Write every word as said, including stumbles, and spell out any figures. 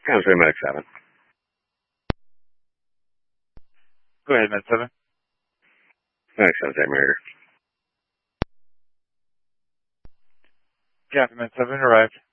Conway Med seven. Go ahead, Med seven. Med seven, San Mariner. Captain Med seven arrived.